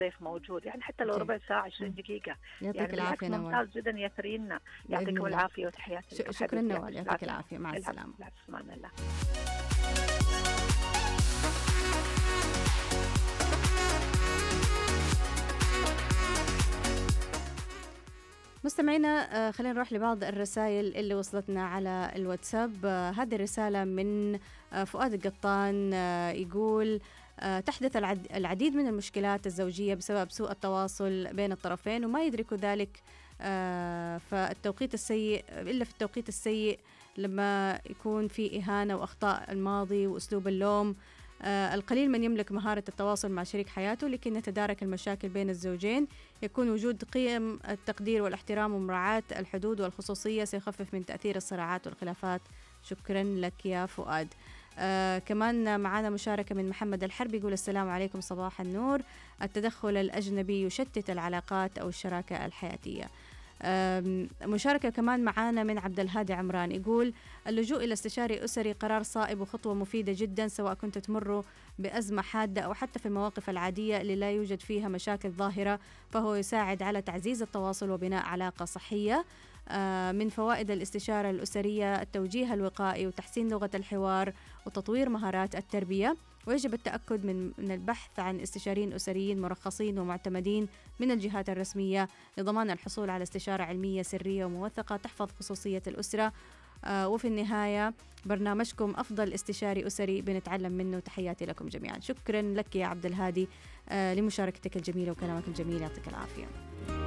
ضيف موجود، يعني حتى لو ربع ساعة 20 دقيقة. يعطيك يعني العافية بالعكس نوال. ممتاز جدا يا ثرينا، بإذن يعطيكم الله. العافية وتحياتي لكم. شكرا نوال، يعطيك العافية، مع العفو، السلامة. العفو، أمان الله. مستمعينا، خلينا نروح لبعض الرسائل اللي وصلتنا على الواتساب. هذه الرسالة من فؤاد القطان، يقول تحدث العديد من المشكلات الزوجية بسبب سوء التواصل بين الطرفين وما يدركوا ذلك فالتوقيت السيء، إلا في التوقيت السيء لما يكون في إهانة وأخطاء الماضي وأسلوب اللوم. القليل من يملك مهارة التواصل مع شريك حياته لكي نتدارك المشاكل بين الزوجين. يكون وجود قيم التقدير والاحترام ومراعاة الحدود والخصوصية سيخفف من تأثير الصراعات والخلافات. شكرا لك يا فؤاد. كمان معنا مشاركة من محمد الحرب، يقول السلام عليكم، صباح النور. التدخل الأجنبي يشتت العلاقات أو الشراكة الحياتية. مشاركة كمان معانا من عبد الهادي عمران، يقول اللجوء إلى استشاري أسري قرار صائب وخطوة مفيدة جدا، سواء كنت تمر بأزمة حادة أو حتى في المواقف العادية اللي لا يوجد فيها مشاكل ظاهرة، فهو يساعد على تعزيز التواصل وبناء علاقة صحية. من فوائد الاستشارة الأسرية التوجيه الوقائي وتحسين لغة الحوار وتطوير مهارات التربية، ويجب التأكد من البحث عن استشاريين أسريين مرخصين ومعتمدين من الجهات الرسمية لضمان الحصول على استشارة علمية سرية وموثقة تحفظ خصوصية الأسرة. وفي النهاية برنامجكم أفضل استشاري أسري بنتعلم منه. تحياتي لكم جميعا. شكرا لك يا عبد الهادي لمشاركتك الجميلة وكلامك الجميل، يعطيك العافية.